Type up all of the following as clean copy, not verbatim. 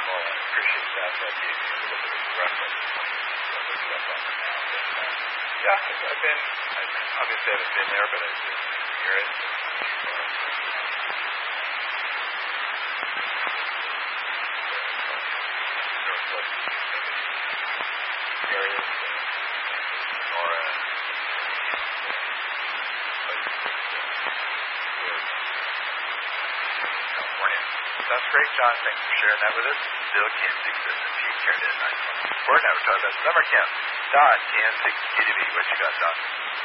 Well, I appreciate that. That gave me a little bit of a reference when you look it up on the map. And, yeah, I've been, obviously I haven't been there, but I've been near it. Northwest areas, Sonora, California. Sounds great, John. Thanks for sharing that with us. Still Kansas System. She turned in 924. Now we're talking about summer camp. Don, Kansas KDB. What you got, Don?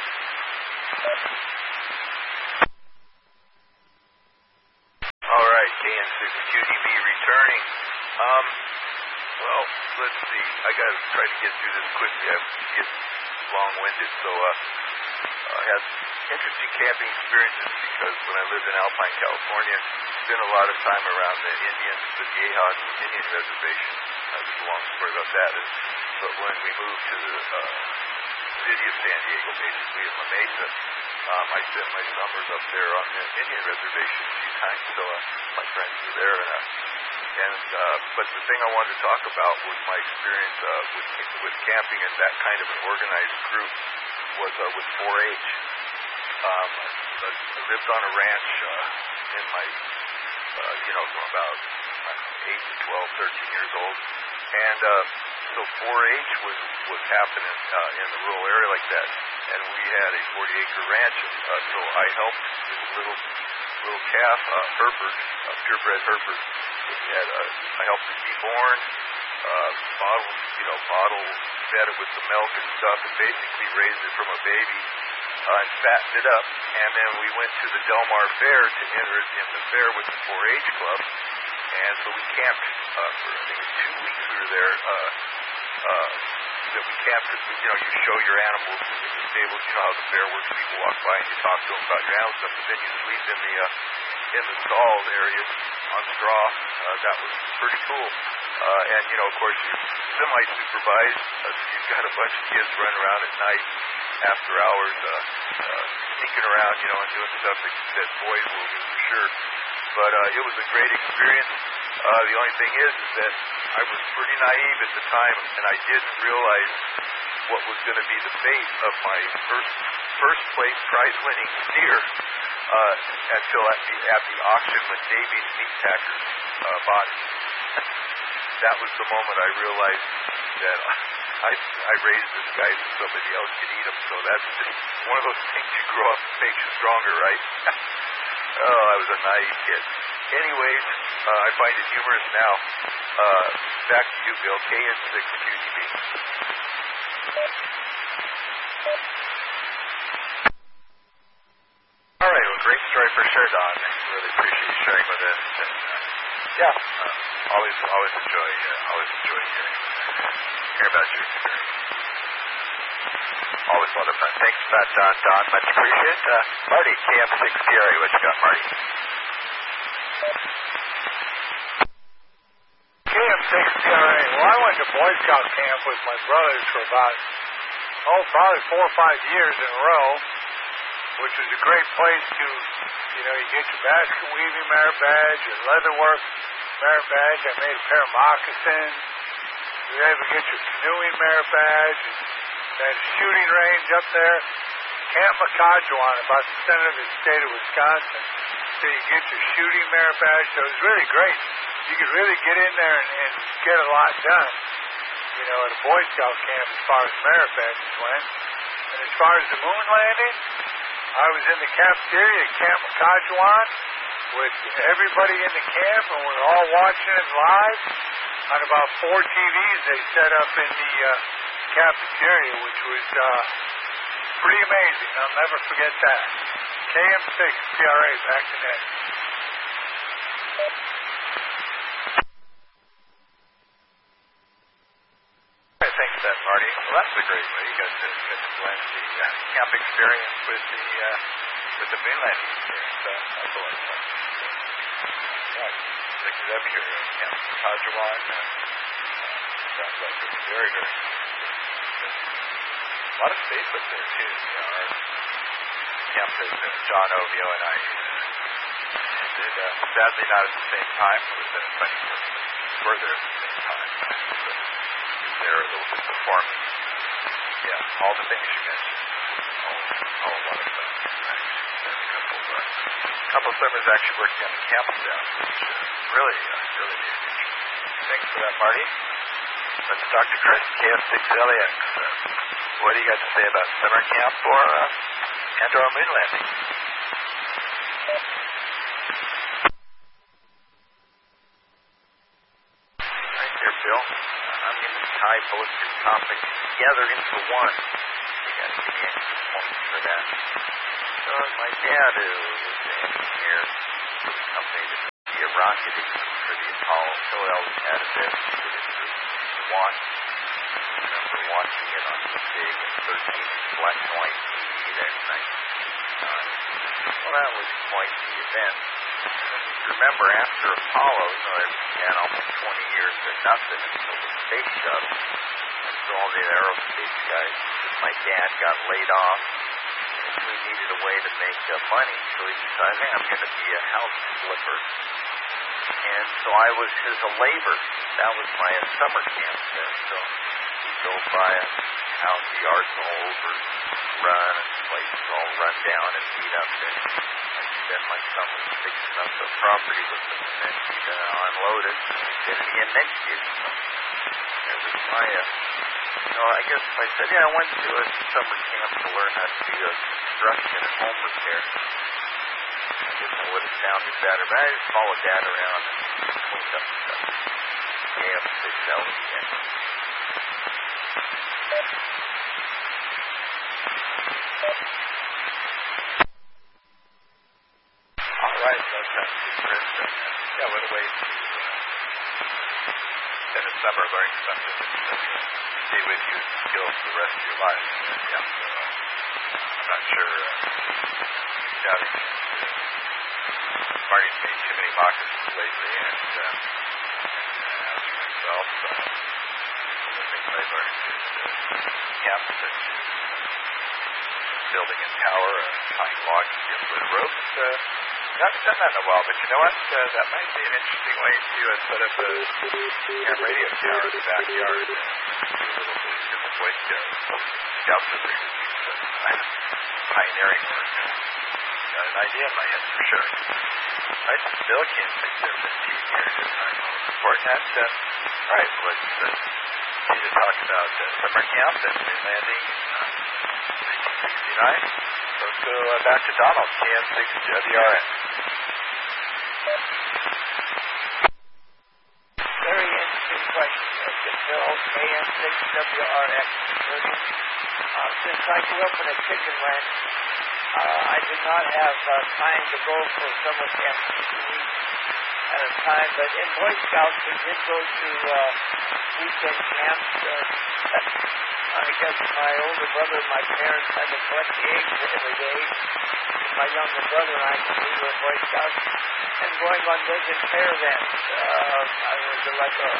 All right, KN6 QDB returning. Well, let's see. I got to try to get through this quickly. I get long-winded, so I had interesting camping experiences because when I lived in Alpine, California, spent a lot of time around the Indians, the Yeehats Indian Reservation. There's a long story about that. But when we moved to the city of San Diego, basically in La Mesa, I spent my summers up there on the Indian Reservation a few times. So my friends were there, but the thing I wanted to talk about was my experience with camping and that kind of an organized group was with 4-H. I lived on a ranch in my, from about 8 to 12, 13 years old, and so 4-H was happening in the rural area like that, and we had a 40-acre ranch, and so I helped this little calf, Hereford, a purebred Hereford. I helped it be born, bottle fed it with the milk and stuff, and basically raised it from a baby and fattened it up. And then we went to the Del Mar Fair to enter it in the fair with the 4-H club. And so we camped for, I think, 2 weeks we were there. That we camped because, you show your animals in the stables. You know how the fair works. People walk by and you talk to them about your animal stuff. But then you sleep in the stalled areas on straw. That was pretty cool. And, of course, you're semi-supervised. So you've got a bunch of kids running around at night after hours, sneaking around, and doing stuff that boys will do for sure. But it was a great experience. The only thing is that I was pretty naive at the time, and I didn't realize what was going to be the fate of my first place prize-winning steer until at the auction when Davies Meat Packers bought it. That was the moment I realized that I raised this guy so somebody else could eat him. So that's just one of those things you grow up and makes you stronger, right? Oh, I was a naive kid. Anyways, I find it humorous now. Back to you, Bill. KN6 QDB. All right, well, great story for sure, Don. I really appreciate you sharing with us. And, always enjoy hearing about your experience. Always a lot of fun. Thanks for that, Don. Much appreciated. Marty, KM6PRA, what you got, Marty? KM6PRA. Well, I went to Boy Scout camp with my brothers for about, probably 4 or 5 years in a row, which was a great place to, you get your basket weaving merit badge, your leatherwork merit badge. I made a pair of moccasins. You were able to get your canoeing merit badge. That shooting range up there, Camp Macajuan, about the center of the state of Wisconsin. So you get your shooting merit badge. So it was really great. You could really get in there and get a lot done, at a Boy Scout camp as far as merit badges went. And as far as the moon landing, I was in the cafeteria at Camp Macajuan with everybody in the camp, and we were all watching it live on about 4 TVs they set up in the cafeteria, which was pretty amazing. I'll never forget that. KM6PRA, back to net. Thanks for that, Marty. Well, that's a great way. You got to blend the camp experience with the moon landing experience. That's a lot of fun. Like to have here at Camp Macajuan. Sounds like it was very, very cool. A lot of space up there, too. Our camp president, John Ovio, and I did, sadly not at the same time. It would have been a funny story. were there at the same time. They're the performance. Yeah, all the things you mentioned. All a lot of fun. A couple of summers actually working on the camps down, which really interesting. Thanks for that, Marty. Let's talk to Chris, KF6LAX. What do you got to say about summer camp and/or moon landing? Right there, Bill. I'm going to tie both your topics together into one. You got to give me extra points for that. So my dad, who was an engineer for the company that did the rocket for the Apollo, so I always had a bit to watch. I remember watching it on the big 13-inch black and white TV that night. Well, that was quite the event. Remember, after Apollo, there began almost 20 years of nothing until the space shuttle. And so all the aerospace guys, my dad got laid off. And we needed a way to make money, so he decided, hey, I'm going to be a house flipper. And so I was his labor. That was my summer camp there. So he'd go by a house, the yard's all overrun, and the place is all run down and beat up. And I'd spend my summers fixing up the property with them, and then he'd unload it, and we'd get it again next year. So it was my, I guess if I said, yeah, I went to a summer camp to learn how to do construction and home repair, I guess I would have sounded better, but I just followed Dad around and cleaned up stuff. KF6L again. All right, so that's Chris. Yeah, what a way to spend a summer learning something that's stay with you and skills for the rest of your life. Yeah, so I'm not sure. Doubting Marty's made too many moccasins lately, and as for myself, the things I learned is camp, such as building a tower, tying logs together with ropes. I haven't done that in a while, but you know what? That might be an interesting way to set up a ham radio tower in the backyard. Do a little bit of Boy Scouts are pretty pioneering work. Got an idea in my head for sure. I still can't think there 15 years of time. Important that. All right, so let's continue to talk about summer camp and moon landing in 1969. So let's go back to Donald, KF6WRX. Very interesting question. Bill, KF6WRX. Since I grew up in a chicken ranch, I did not have time to go for summer camp 2 weeks at a time, but in Boy Scouts we did go to weekend camps. I guess my older brother and my parents had to collect the eggs every day. My younger brother and I, we were Boy Scouts, and going on desert caravans. I was like a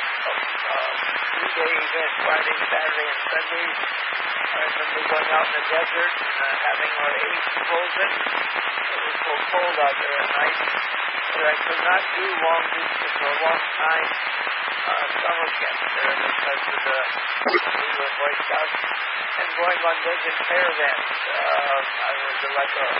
3-day event, Friday, Saturday, and Sunday. I remember going out in the desert and having our eggs frozen. It was so cold out there at night that I could not do long distance for a long time summer camps there because of we were Boy Scouts, and going on desert caravans. I was like a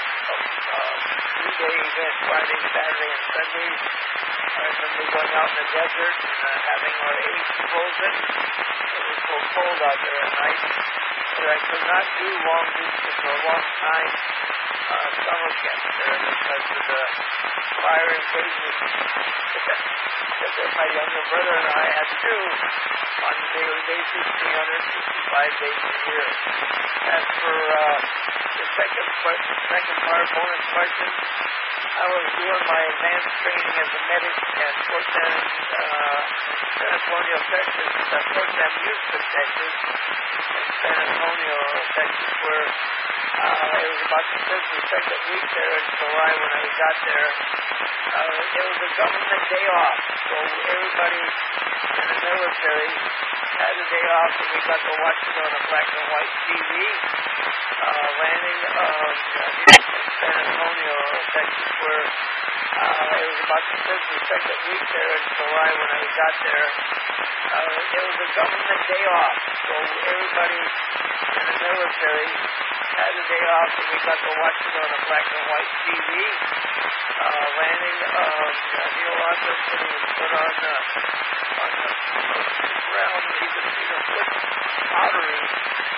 3-day event, Friday, Saturday, and Sunday. I remember going out in the desert and having our eggs frozen. It was so cold out there at night that I could not do long distance for a long time summer camps there because of the fire engagement that my younger brother and I had to do on a daily basis, 365 days a year. As for the second part, bonus question, I was doing my advanced training as a medic at Fort San Antonio, Texas, Fort Sam Houston, Texas, in San Antonio, Texas, where it was about the first or second week there in July when I got there. It was a government day off, so everybody in the military had a day off, and we got to watch it on a black and white TV. Landing in San Antonio, Texas, where It was about the first or second week there in July when I got there. It was a government day off, so everybody in the military had a day off, and we got to watch it on a black and white TV. Landing of Neil Armstrong was put on the ground. You could see the foot pottery